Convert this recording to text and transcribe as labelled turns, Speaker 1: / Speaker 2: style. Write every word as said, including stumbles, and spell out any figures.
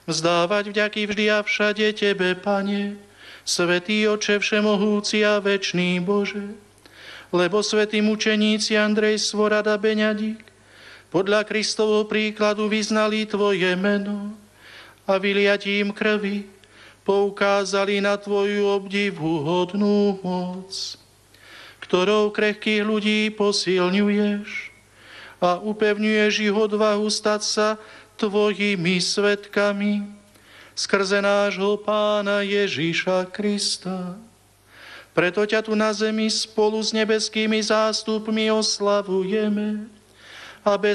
Speaker 1: vzdávať vďaky vždy a všade Tebe, Pane, Svätý Oče všemohúci a večný Bože, lebo svätí mučeníci Andrej Svorad a Beňadík podľa Kristovho príkladu vyznali Tvoje meno a vyliatím krvi poukázali na Tvoju obdivuhodnú moc, ktorou krehkých ľudí posilňuješ a upevňuješ ich odvahu stať sa Tvojimi svedkami skrze nášho Pána Ježíša Krista. Preto ťa tu na zemi spolu s nebeskými zástupmi oslavujeme a bez